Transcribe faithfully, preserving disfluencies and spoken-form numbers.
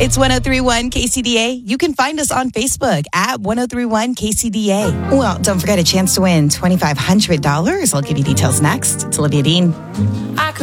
It's one oh three point one K C D A. You can find us on Facebook at one oh three point one K C D A. Well, don't forget a chance to win twenty-five hundred dollars. I'll give you details next. It's Olivia Dean. I